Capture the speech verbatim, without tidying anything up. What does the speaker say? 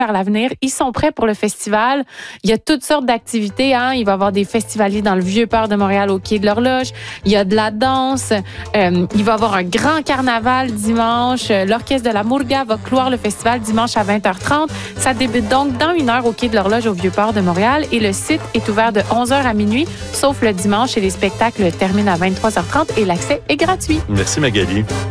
à l'avenir. Ils sont prêts pour le festival. Il y a toutes sortes d'activités. Hein. Il va y avoir des festivaliers dans le Vieux-Port de Montréal au Quai de l'Horloge. Il y a de la danse. Euh, il va y avoir un grand carnaval dimanche. L'Orchestre de la Murga va clore le festival dimanche à vingt heures trente. Ça débute donc dans une heure au Quai de l'Horloge au Vieux-Port de Montréal et le site est ouvert de onze heures à minuit, sauf le dimanche et les spectacles terminent à vingt-trois heures trente et l'accès est gratuit. Merci Magali.